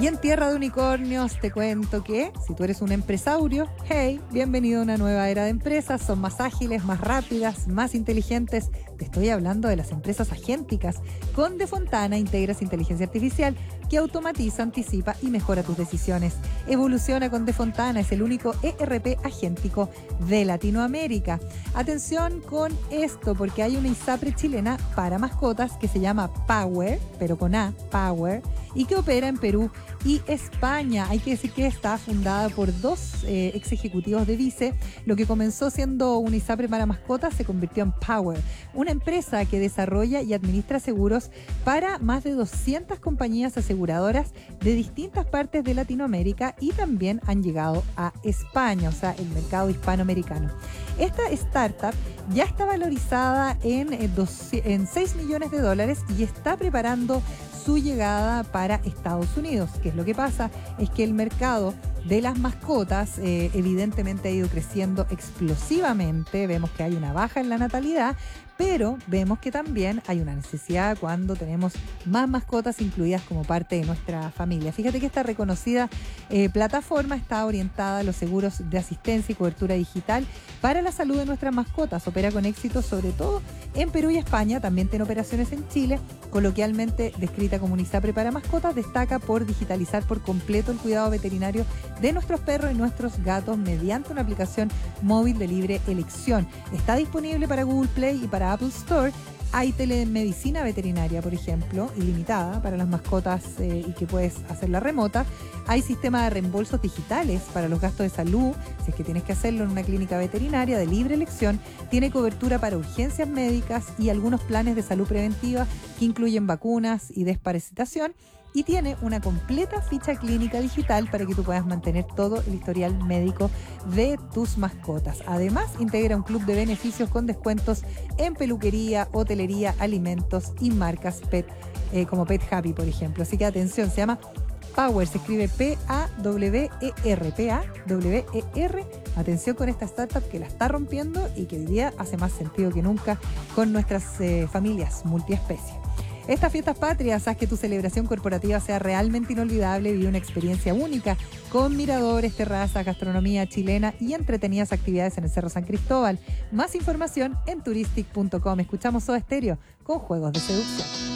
Y en Tierra de Unicornios te cuento que si tú eres un empresario, hey, bienvenido a una nueva era de empresas. Son más ágiles, más rápidas, más inteligentes. Te estoy hablando de las empresas agénticas. Con Defontana integras inteligencia artificial que automatiza, anticipa y mejora tus decisiones. Evoluciona con Defontana, es el único ERP agéntico de Latinoamérica. Atención con esto, porque hay una ISAPRE chilena para mascotas que se llama Power, pero con A, Power, y que opera en Perú y España. Hay que decir que está fundada por dos ex ejecutivos de Vice. Lo que comenzó siendo una ISAPRE para mascotas se convirtió en Power, una empresa que desarrolla y administra seguros para más de 200 compañías aseguradoras de distintas partes de Latinoamérica y también han llegado a España, o sea, el mercado hispanoamericano. Esta startup ya está valorizada en 6 millones de dólares y está preparando su llegada para Estados Unidos. ¿Qué es lo que pasa? Es que el mercado de las mascotas evidentemente ha ido creciendo explosivamente. Vemos que hay una baja en la natalidad, pero vemos que también hay una necesidad cuando tenemos más mascotas incluidas como parte de nuestra familia. Fíjate que esta reconocida plataforma está orientada a los seguros de asistencia y cobertura digital para la salud de nuestras mascotas. Opera con éxito sobre todo en Perú y España, también tiene operaciones en Chile. Coloquialmente descrita como una ISAPRE para mascotas, destaca por digitalizar por completo el cuidado veterinario de nuestros perros y nuestros gatos mediante una aplicación móvil de libre elección. Está disponible para Google Play y para Apple Store. Hay telemedicina veterinaria, por ejemplo, ilimitada para las mascotas y que puedes hacerla remota. Hay sistema de reembolsos digitales para los gastos de salud, si es que tienes que hacerlo en una clínica veterinaria de libre elección. Tiene cobertura para urgencias médicas y algunos planes de salud preventiva que incluyen vacunas y desparasitación. Y tiene una completa ficha clínica digital para que tú puedas mantener todo el historial médico de tus mascotas. Además, integra un club de beneficios con descuentos en peluquería, hotelería, alimentos y marcas pet, como Pet Happy, por ejemplo. Así que atención, se llama Power, se escribe P-A-W-E-R, P-A-W-E-R. Atención con esta startup que la está rompiendo y que hoy día hace más sentido que nunca con nuestras familias multiespecies. Estas fiestas patrias, haz que tu celebración corporativa sea realmente inolvidable. Vive una experiencia única con miradores, terrazas, gastronomía chilena y entretenidas actividades en el Cerro San Cristóbal. Más información en turistic.com. Escuchamos Soda Stereo con Juegos de Seducción.